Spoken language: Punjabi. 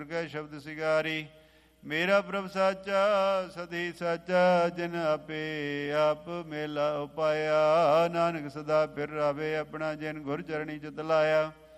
ਕੈ ਸ਼ਬਦ ਸਿਗਾਰੀ। ਮੇਰਾ ਪ੍ਰਭ ਸਾਚਾ ਸਦੀ ਸਾਚਾ, ਜਿਨ ਆਪੇ ਆਪ ਮੇਲਾ ਉਪਾਇਆ। ਨਾਨਕ ਸਦਾ ਫਿਰ ਰਾਵੇ ਆਪਣਾ, ਜਿਨ ਗੁਰ ਚਰਣੀ ਚਿਤ ਲਾਇਆ।